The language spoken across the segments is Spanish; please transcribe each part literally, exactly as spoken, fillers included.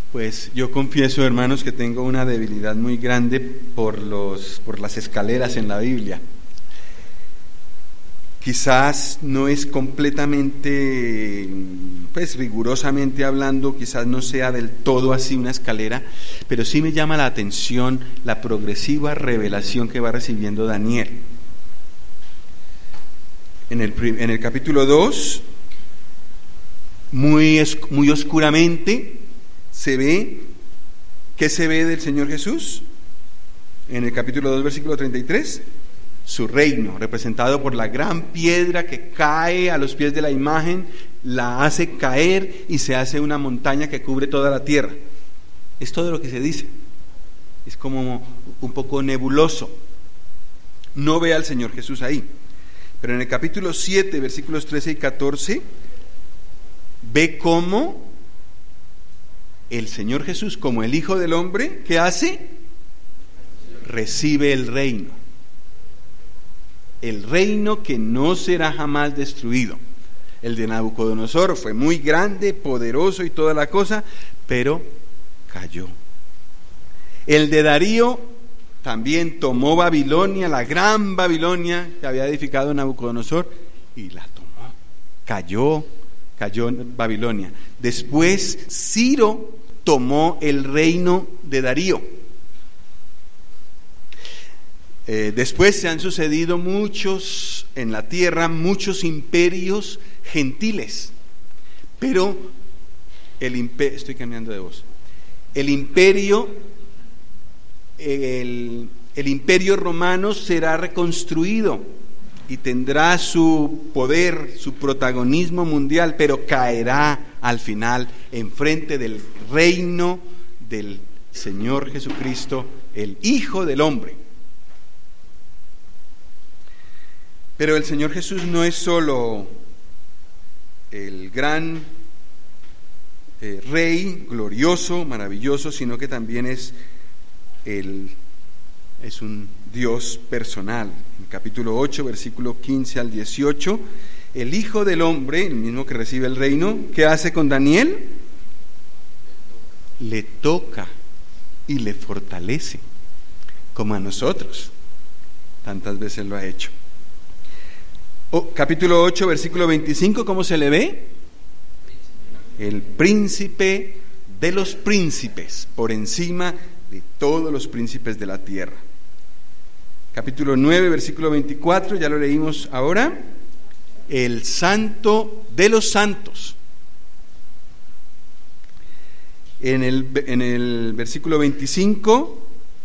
Pues yo confieso, hermanos, que tengo una debilidad muy grande por los, por las escaleras en la Biblia. Quizás no es completamente, pues rigurosamente hablando, quizás no sea del todo así una escalera, pero sí me llama la atención la progresiva revelación que va recibiendo Daniel. En el, en el capítulo dos, muy, muy oscuramente, se ve, ¿qué se ve del Señor Jesús? En el capítulo dos, versículo treinta y tres, su reino, representado por la gran piedra que cae a los pies de la imagen, la hace caer y se hace una montaña que cubre toda la tierra. Es todo lo que se dice. Es como un poco nebuloso. No ve al Señor Jesús ahí. Pero en el capítulo siete, versículos trece y catorce, ve cómo el Señor Jesús, como el Hijo del Hombre, ¿qué hace? Recibe el reino. El reino que no será jamás destruido. El de Nabucodonosor fue muy grande, poderoso y toda la cosa, pero cayó. El de Darío también tomó Babilonia, la gran Babilonia que había edificado Nabucodonosor, y la tomó. Cayó, cayó en Babilonia. Después Ciro tomó el reino de Darío. Eh, después se han sucedido muchos en la tierra, muchos imperios gentiles, pero el imperio, estoy cambiando de voz, el imperio, el, el imperio romano será reconstruido y tendrá su poder, su protagonismo mundial, pero caerá al final enfrente del reino del Señor Jesucristo, el Hijo del Hombre. Pero el Señor Jesús no es solo el gran eh, Rey, glorioso, maravilloso, sino que también es, el, es un Dios personal. En capítulo ocho, versículo quince al dieciocho, el Hijo del Hombre, el mismo que recibe el reino, ¿qué hace con Daniel? Le toca y le fortalece, como a nosotros tantas veces lo ha hecho. Oh, capítulo ocho, versículo veinticinco, ¿cómo se le ve? El príncipe de los príncipes, por encima de todos los príncipes de la tierra. Capítulo nueve, versículo veinticuatro, ya lo leímos ahora. El santo de los santos. En el, en el versículo veinticinco,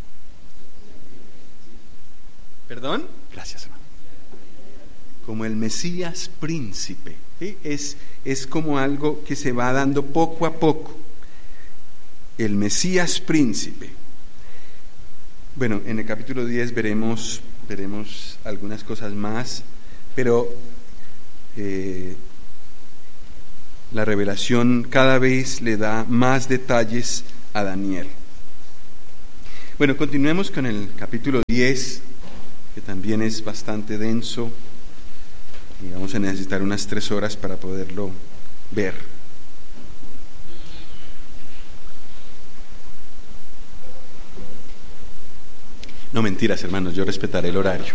perdón, gracias hermano. Como el Mesías príncipe, ¿sí? es, es como algo que se va dando poco a poco, el Mesías príncipe. Bueno, en el capítulo diez veremos, veremos algunas cosas más, pero eh, la revelación cada vez le da más detalles a Daniel. Bueno, continuemos con el capítulo diez, que también es bastante denso. Y vamos a necesitar unas tres horas para poderlo ver. No mentiras, hermanos, yo respetaré el horario.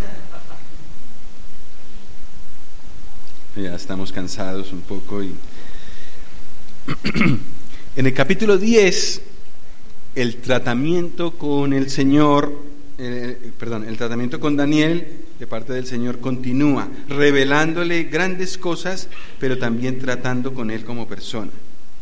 Ya estamos cansados un poco y en el capítulo diez, el tratamiento con el Señor, eh, perdón, el tratamiento con Daniel de parte del Señor continúa, revelándole grandes cosas, pero también tratando con él como persona.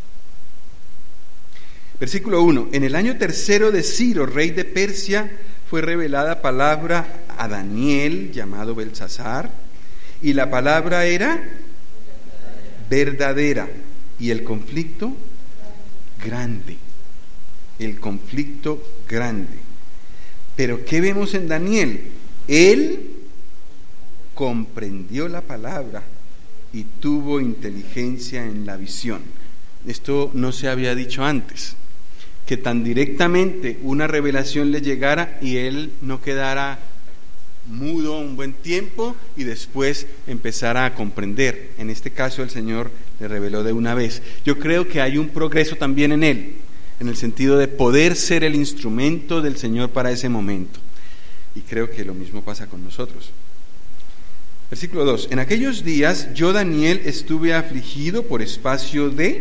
Versículo uno. En el año tercero de Ciro, rey de Persia, fue revelada palabra a Daniel, llamado Beltsasar, y la palabra era verdadera, y el conflicto grande, el conflicto grande. Pero ¿qué vemos en Daniel? Él comprendió la palabra y tuvo inteligencia en la visión. Esto no se había dicho antes, que tan directamente una revelación le llegara y él no quedara mudo un buen tiempo y después empezara a comprender. En este caso el Señor le reveló de una vez. Yo creo que hay un progreso también en él. en el sentido de poder ser el instrumento del Señor para ese momento. Y creo que lo mismo pasa con nosotros. Versículo dos. En aquellos días yo, Daniel, estuve afligido por espacio de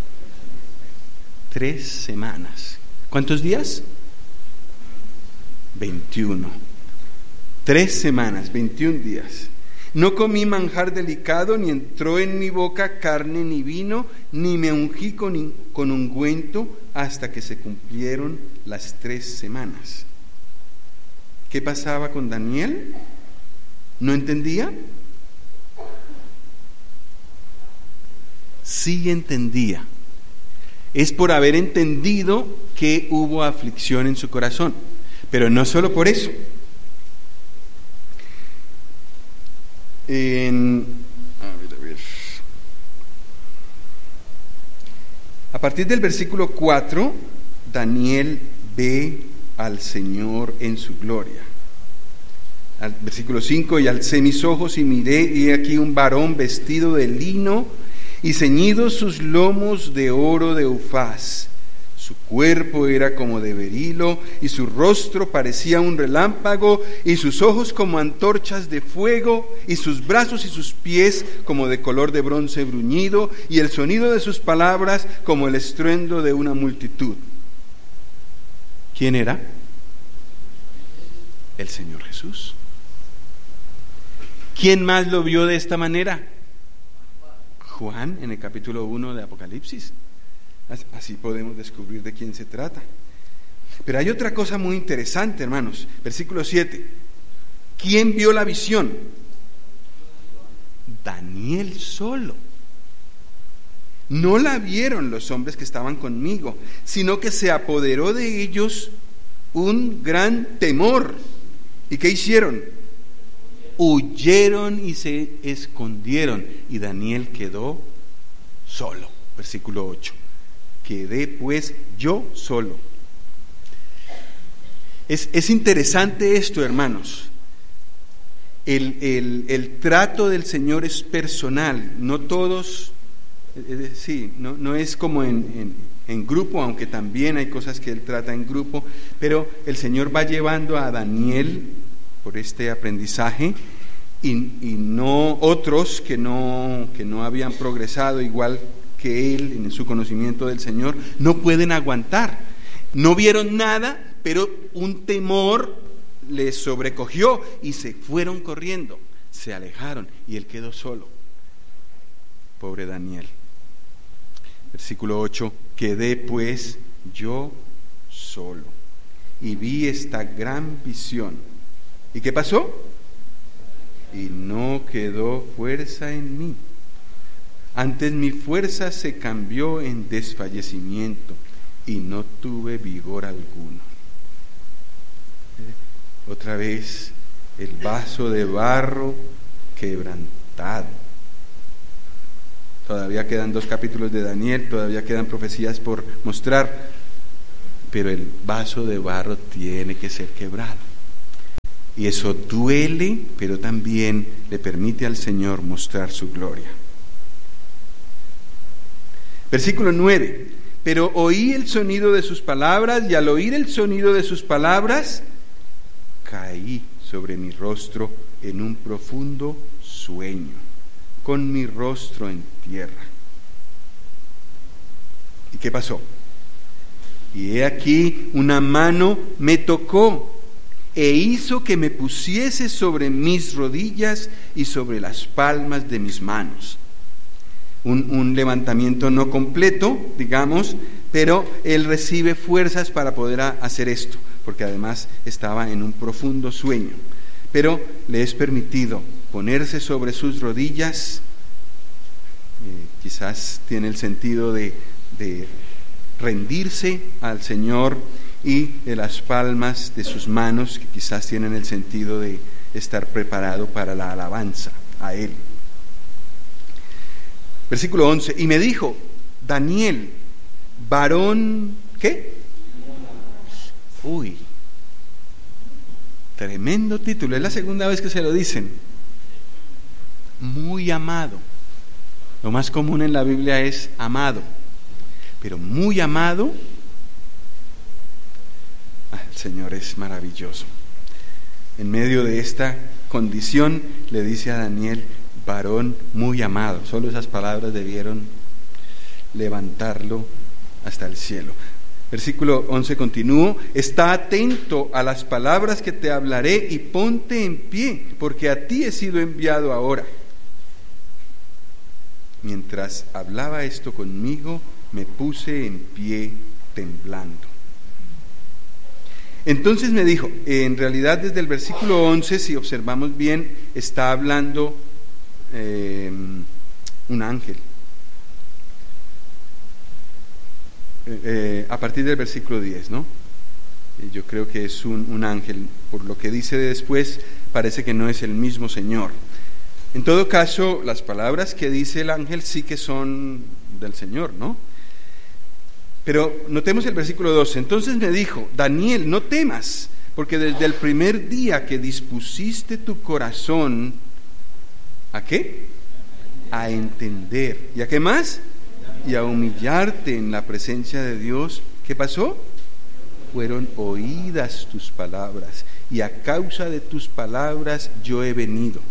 tres semanas. ¿Cuántos días? veintiuno. Tres semanas, veintiún días. No comí manjar delicado, ni entró en mi boca carne ni vino, ni me ungí con, con ungüento hasta que se cumplieron las tres semanas. ¿Qué pasaba con Daniel? ¿No entendía? Sí entendía. Es por haber entendido que hubo aflicción en su corazón, pero no solo por eso. En, a ver, a ver. A partir del versículo cuatro, Daniel ve al Señor en su gloria. Al versículo cinco, y alcé mis ojos y miré, y aquí un varón vestido de lino y ceñidos sus lomos de oro de Ufaz. Su cuerpo era como de berilo, y su rostro parecía un relámpago, y sus ojos como antorchas de fuego, y sus brazos y sus pies como de color de bronce bruñido, y el sonido de sus palabras como el estruendo de una multitud. ¿Quién era? El Señor Jesús. ¿Quién más lo vio de esta manera? Juan, en el capítulo uno de Apocalipsis. Así podemos descubrir de quién se trata. Pero hay otra cosa muy interesante, hermanos. Versículo siete. ¿Quién vio la visión? Daniel solo. No la vieron los hombres que estaban conmigo, sino que se apoderó de ellos un gran temor. ¿Y qué hicieron? Huyeron y se escondieron, y Daniel quedó solo. Versículo ocho. Quedé pues yo solo. Es, es interesante esto, hermanos. El, el, el trato del Señor es personal. No todos, eh, sí, no, no es como en, en, en grupo, aunque también hay cosas que Él trata en grupo, pero el Señor va llevando a Daniel por este aprendizaje, y, y no otros que no, que no habían progresado igual que él en su conocimiento del Señor, no pueden aguantar. No vieron nada, pero un temor les sobrecogió y se fueron corriendo, se alejaron, y él quedó solo. Pobre Daniel. Versículo ocho. Quedé pues yo solo y vi esta gran visión. ¿Y qué pasó? Y no quedó fuerza en mí. Antes mi fuerza se cambió en desfallecimiento y no tuve vigor alguno. Otra vez el vaso de barro quebrantado. Todavía quedan dos capítulos de Daniel, todavía quedan profecías por mostrar, pero el vaso de barro tiene que ser quebrado. Y eso duele, pero también le permite al Señor mostrar su gloria. Versículo nueve. Pero oí el sonido de sus palabras, y al oír el sonido de sus palabras, caí sobre mi rostro en un profundo sueño, con mi rostro en tierra. ¿Y qué pasó? Y he aquí una mano me tocó e hizo que me pusiese sobre mis rodillas y sobre las palmas de mis manos. Un, un levantamiento no completo, digamos, pero él recibe fuerzas para poder hacer esto, porque además estaba en un profundo sueño. Pero le es permitido ponerse sobre sus rodillas, eh, quizás tiene el sentido de, de rendirse al Señor, y de las palmas de sus manos, que quizás tienen el sentido de estar preparado para la alabanza a Él. Versículo once. Y me dijo: Daniel, varón, ¿qué? Uy, tremendo título, es la segunda vez que se lo dicen. Muy amado. Lo más común en la Biblia es amado, pero muy amado Señor es maravilloso. En medio de esta condición le dice a Daniel, varón muy amado. Solo esas palabras debieron levantarlo hasta el cielo. Versículo once continúo, está atento a las palabras que te hablaré y ponte en pie, porque a ti he sido enviado ahora. Mientras hablaba esto conmigo, me puse en pie temblando. Entonces me dijo, en realidad desde el versículo once, si observamos bien, está hablando eh, un ángel. Eh, a partir del versículo diez, ¿no? Yo creo que es un, un ángel. Por lo que dice después, parece que no es el mismo Señor. En todo caso, las palabras que dice el ángel sí que son del Señor, ¿no? Pero notemos el versículo doce. Entonces me dijo, Daniel, no temas, porque desde el primer día que dispusiste tu corazón, ¿a qué? A entender. ¿Y a qué más? Y a humillarte en la presencia de Dios. ¿Qué pasó? Fueron oídas tus palabras, y a causa de tus palabras yo he venido.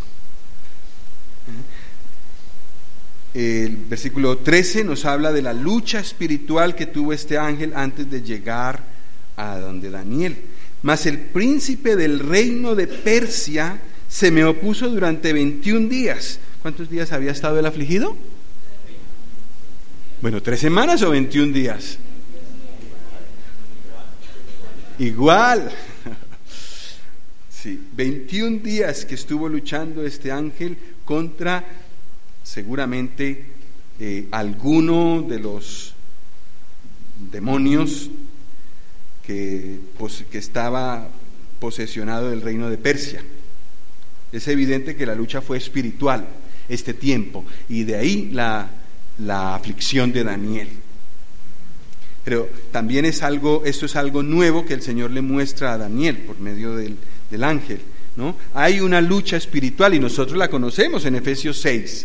El versículo trece nos habla de la lucha espiritual que tuvo este ángel antes de llegar a donde Daniel. Mas el príncipe del reino de Persia se me opuso durante veintiún días. ¿Cuántos días había estado el afligido? Bueno, ¿tres semanas o veintiún días? Igual. Sí, veintiún días que estuvo luchando este ángel contra seguramente eh, alguno de los demonios que, pos, que estaba posesionado del reino de Persia. Es evidente que la lucha fue espiritual este tiempo, y de ahí la la aflicción de Daniel. Pero también es algo, esto es algo nuevo que el Señor le muestra a Daniel por medio del, del ángel, ¿no? Hay una lucha espiritual y nosotros la conocemos en Efesios seis.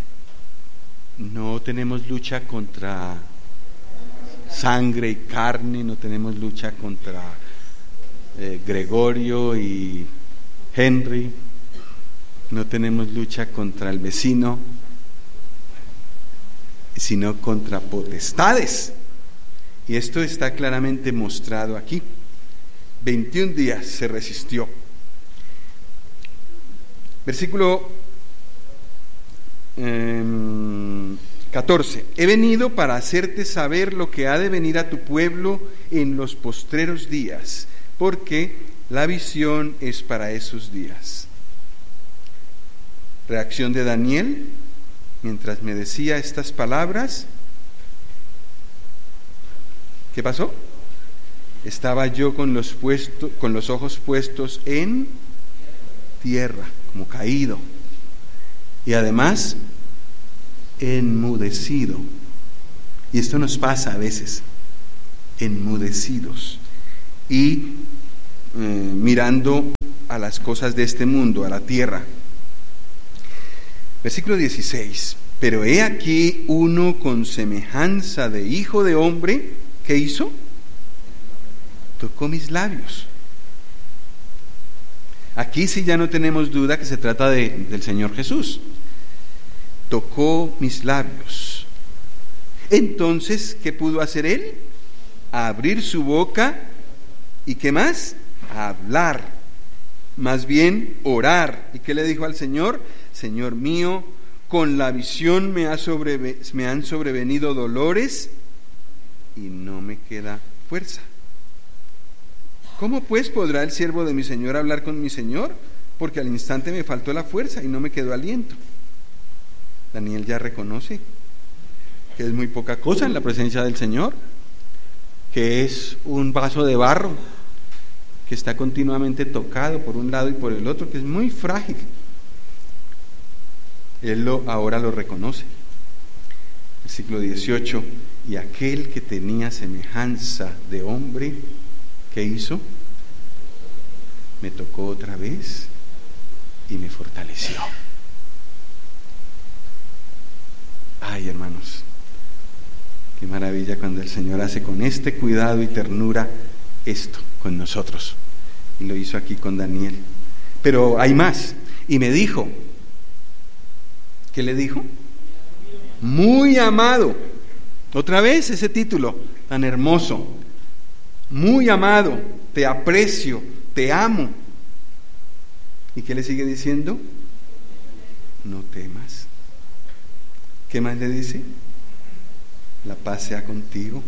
No tenemos lucha contra sangre y carne, no tenemos lucha contra eh, Gregorio y Henry, no tenemos lucha contra el vecino, sino contra potestades. Y esto está claramente mostrado aquí. veintiún días se resistió. Versículo eh, catorce. He venido para hacerte saber lo que ha de venir a tu pueblo en los postreros días, porque la visión es para esos días. Reacción de Daniel mientras me decía estas palabras. ¿Qué pasó? Estaba yo con los, puesto, con los ojos puestos en tierra, como caído, y además enmudecido. Y esto nos pasa a veces, enmudecidos y eh, mirando a las cosas de este mundo, a la tierra. Versículo dieciséis. Pero he aquí uno con semejanza de hijo de hombre. ¿Qué hizo? Tocó mis labios. Aquí sí ya no tenemos duda que se trata de, del Señor Jesús. Tocó mis labios. Entonces, ¿qué pudo hacer él? Abrir su boca y ¿qué más? Hablar. Más bien orar. ¿Y qué le dijo al Señor? Señor mío, con la visión me, ha sobreve, me han sobrevenido dolores y no me queda fuerza. ¿Cómo pues podrá el siervo de mi Señor hablar con mi Señor? Porque al instante me faltó la fuerza y no me quedó aliento. Daniel ya reconoce que es muy poca cosa en la presencia del Señor, que es un vaso de barro que está continuamente tocado por un lado y por el otro, que es muy frágil. Él lo, ahora lo reconoce. Versículo dieciocho. Y aquel que tenía semejanza de hombre, ¿qué hizo? Me tocó otra vez y me fortaleció. Ay, hermanos, qué maravilla cuando el Señor hace con este cuidado y ternura esto con nosotros. Y lo hizo aquí con Daniel. Pero hay más. Y me dijo, ¿qué le dijo? Muy amado. Otra vez ese título tan hermoso. Muy amado, te aprecio, te amo. ¿Y qué le sigue diciendo? No temas. ¿Qué más le dice? La paz sea contigo.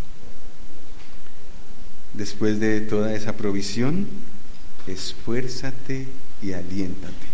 Después de toda esa provisión, esfuérzate y aliéntate.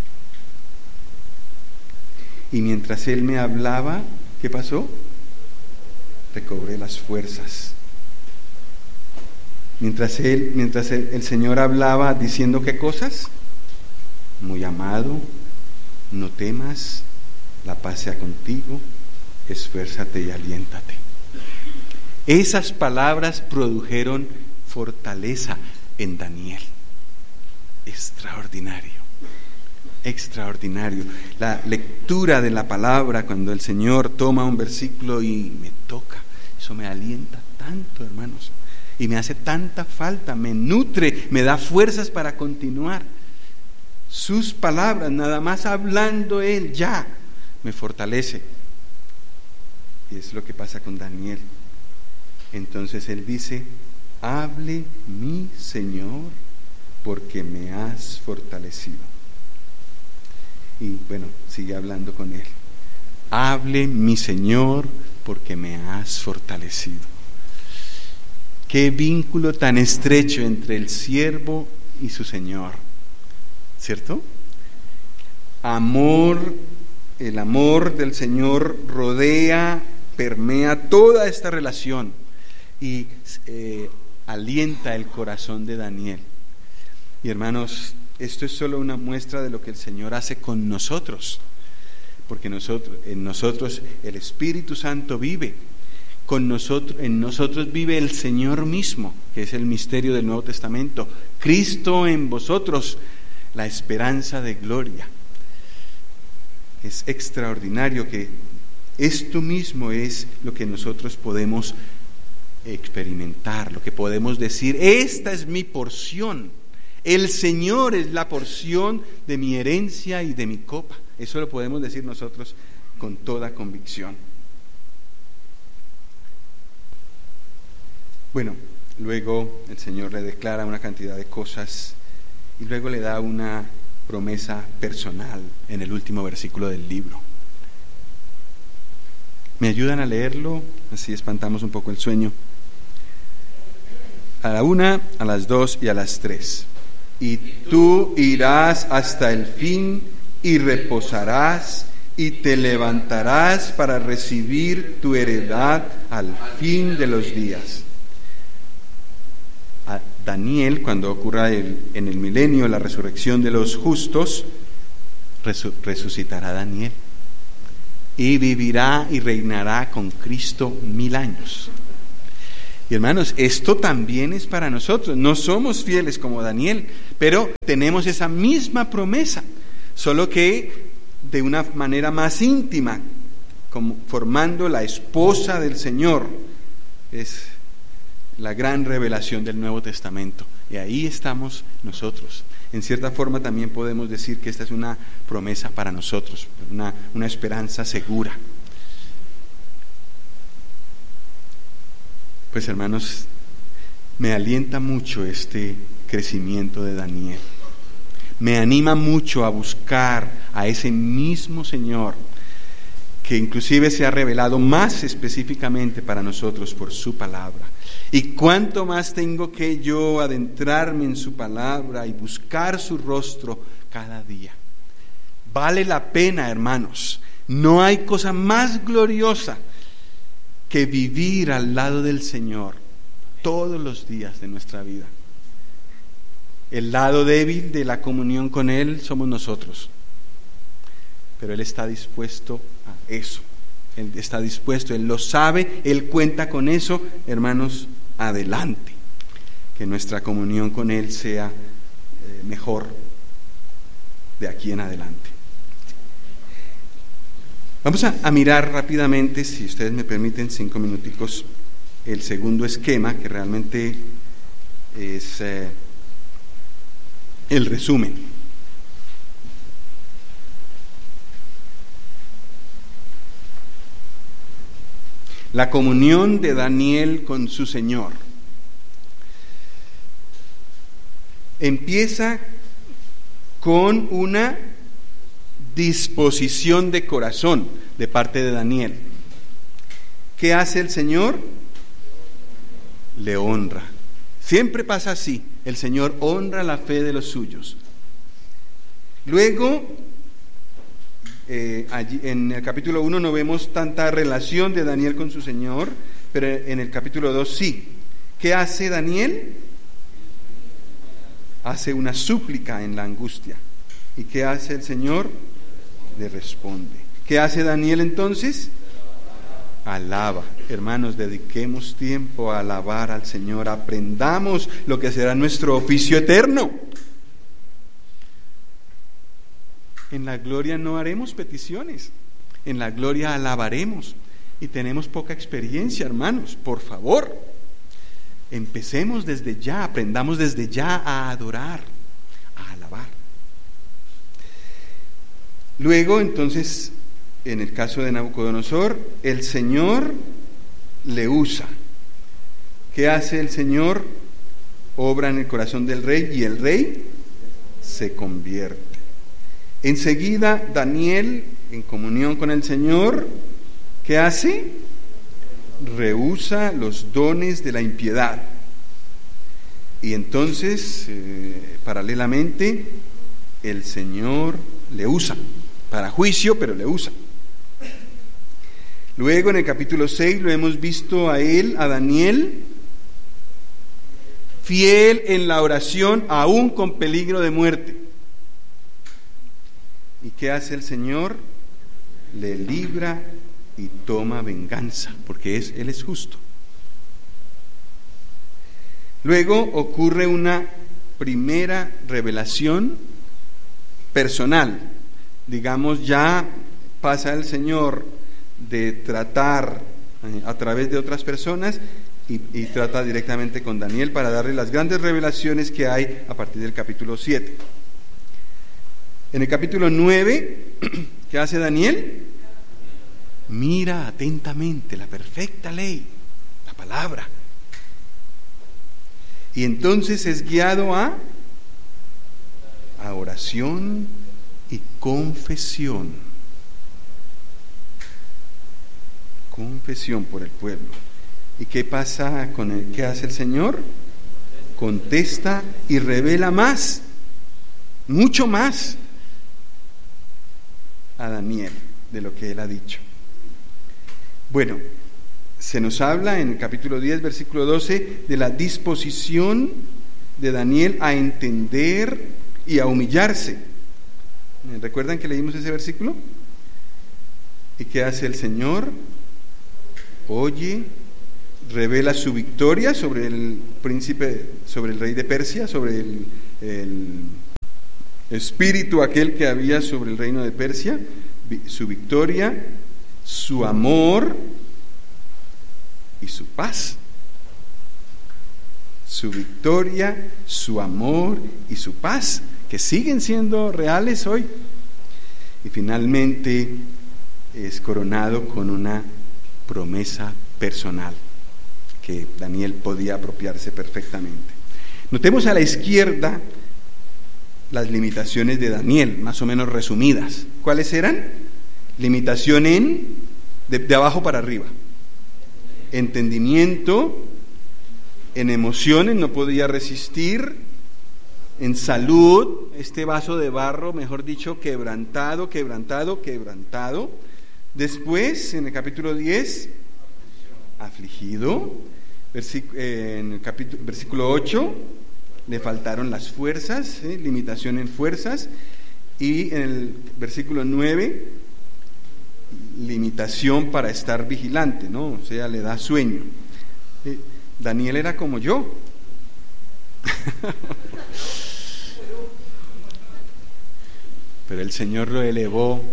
Y mientras él me hablaba, ¿qué pasó? Recobré las fuerzas. Mientras él, mientras el, el Señor hablaba, diciendo qué cosas, muy amado, no temas, la paz sea contigo, esfuérzate y aliéntate. Esas palabras produjeron fortaleza en Daniel. Extraordinario, extraordinario. La lectura de la palabra, cuando el Señor toma un versículo y me toca, eso me alienta tanto, hermanos, y me hace tanta falta, me nutre, me da fuerzas para continuar. Sus palabras, nada más hablando Él, ya me fortalece. Y es lo que pasa con Daniel. Entonces Él dice, hable mi Señor, porque me has fortalecido. Y bueno, sigue hablando con Él. Hable mi Señor, porque me has fortalecido. Qué vínculo tan estrecho entre el siervo y su Señor, ¿cierto? Amor, el amor del Señor rodea, permea toda esta relación y eh, alienta el corazón de Daniel. Y hermanos, esto es solo una muestra de lo que el Señor hace con nosotros, porque nosotros, en nosotros el Espíritu Santo vive. Con nosotros, en nosotros vive el Señor mismo, que es el misterio del Nuevo Testamento. Cristo en vosotros, la esperanza de gloria. Es extraordinario que esto mismo es lo que nosotros podemos experimentar, lo que podemos decir, esta es mi porción. El Señor es la porción de mi herencia y de mi copa. Eso lo podemos decir nosotros con toda convicción. Bueno, luego el Señor le declara una cantidad de cosas y luego le da una promesa personal en el último versículo del libro. ¿Me ayudan a leerlo? Así espantamos un poco el sueño. A la una, a las dos y a las tres. Y tú irás hasta el fin y reposarás y te levantarás para recibir tu heredad al fin de los días. A Daniel, cuando ocurra el, en el milenio la resurrección de los justos, resu, resucitará Daniel y vivirá y reinará con Cristo mil años. Y hermanos, esto también es para nosotros. No somos fieles como Daniel, pero tenemos esa misma promesa, solo que de una manera más íntima, como formando la esposa del Señor. Es la gran revelación del Nuevo Testamento, y ahí estamos nosotros. En cierta forma también podemos decir que esta es una promesa para nosotros, una, una esperanza segura. Pues hermanos, me alienta mucho este crecimiento de Daniel, me anima mucho a buscar a ese mismo Señor que inclusive se ha revelado más específicamente para nosotros por su palabra. Y cuánto más tengo que yo adentrarme en su palabra y buscar su rostro cada día. Vale la pena, hermanos. No hay cosa más gloriosa que vivir al lado del Señor todos los días de nuestra vida. El lado débil de la comunión con Él somos nosotros, pero Él está dispuesto a eso. Él está dispuesto, Él lo sabe, Él cuenta con eso. Hermanos, adelante, que nuestra comunión con Él sea eh, mejor de aquí en adelante. Vamos a, a mirar rápidamente, si ustedes me permiten, cinco minuticos, el segundo esquema, que realmente es eh, el resumen. La comunión de Daniel con su Señor. Empieza con una disposición de corazón de parte de Daniel. ¿Qué hace el Señor? Le honra. Siempre pasa así. El Señor honra la fe de los suyos. Luego, eh, allí, en el capítulo uno no vemos tanta relación de Daniel con su Señor, pero en el capítulo dos sí. ¿Qué hace Daniel? Hace una súplica en la angustia. ¿Y qué hace el Señor? Le responde. ¿Qué hace Daniel entonces? Alaba. Hermanos, dediquemos tiempo a alabar al Señor. Aprendamos lo que será nuestro oficio eterno. En la gloria no haremos peticiones. En la gloria alabaremos. Y tenemos poca experiencia, hermanos. Por favor, empecemos desde ya, aprendamos desde ya a adorar, a alabar. Luego, entonces, en el caso de Nabucodonosor, el Señor le usa. ¿Qué hace el Señor? Obra en el corazón del rey y el rey se convierte. Enseguida, Daniel, en comunión con el Señor, ¿qué hace? Rehúsa los dones de la impiedad. Y entonces, eh, paralelamente, el Señor le usa, para juicio, pero le usa. Luego, en el capítulo seis, lo hemos visto a él, a Daniel, fiel en la oración, aún con peligro de muerte. ¿Y qué hace el Señor? Le libra y toma venganza, porque es, Él es justo. Luego ocurre una primera revelación personal. Digamos, ya pasa el Señor de tratar a través de otras personas y, y trata directamente con Daniel para darle las grandes revelaciones que hay a partir del capítulo siete. En el capítulo nueve, ¿qué hace Daniel? Mira atentamente la perfecta ley, la palabra. Y entonces es guiado a, a oración y confesión. Confesión por el pueblo. ¿Y qué pasa con el qué hace el Señor? Contesta y revela más, mucho más a Daniel de lo que él ha dicho. Bueno, se nos habla en el capítulo diez, versículo doce, de la disposición de Daniel a entender y a humillarse. ¿Recuerdan que leímos ese versículo? ¿Y qué hace el Señor? Oye, revela su victoria sobre el príncipe, sobre el rey de Persia, sobre el, el espíritu aquel que había sobre el reino de Persia, su victoria, su amor y su paz. Su victoria, su amor y su paz, que siguen siendo reales hoy. Y finalmente es coronado con una promesa personal que Daniel podía apropiarse perfectamente. Notemos a la izquierda las limitaciones de Daniel, más o menos resumidas. ¿Cuáles eran? Limitación en, de, de abajo para arriba. Entendimiento, en emociones, no podía resistir, en salud, este vaso de barro, mejor dicho, quebrantado, quebrantado, quebrantado. Después, en el capítulo diez, afligido. Versíc- eh, en el capítulo, versículo ocho, le faltaron las fuerzas, ¿eh? limitación en fuerzas. Y en el versículo nueve, limitación para estar vigilante, ¿no? O sea, le da sueño. Eh, Daniel era como yo. Pero el Señor lo elevó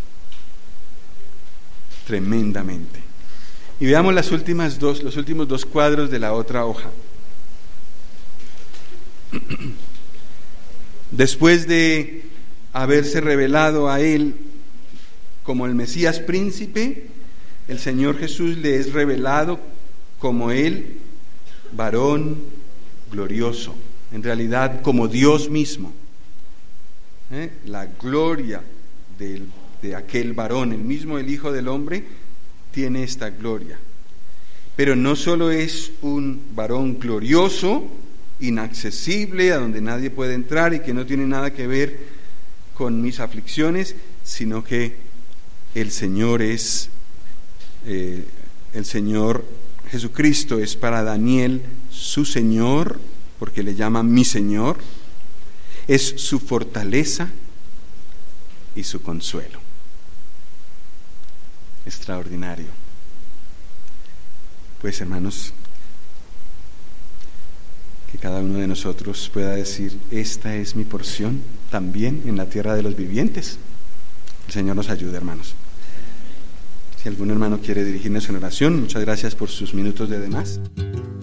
tremendamente. Y veamos las últimas dos, los últimos dos cuadros de la otra hoja. Después de haberse revelado a él como el Mesías príncipe, el Señor Jesús le es revelado como el varón glorioso, en realidad como Dios mismo. ¿Eh? La gloria del, de aquel varón, el mismo el Hijo del Hombre, tiene esta gloria. Pero no solo es un varón glorioso, inaccesible, a donde nadie puede entrar y que no tiene nada que ver con mis aflicciones, sino que el Señor es, eh, el Señor Jesucristo es para Daniel su Señor, porque le llama mi Señor, es su fortaleza y su consuelo. Extraordinario. Pues, hermanos, que cada uno de nosotros pueda decir: esta es mi porción también en la tierra de los vivientes. El Señor nos ayude, hermanos. Si algún hermano quiere dirigirnos en oración, muchas gracias por sus minutos de demás.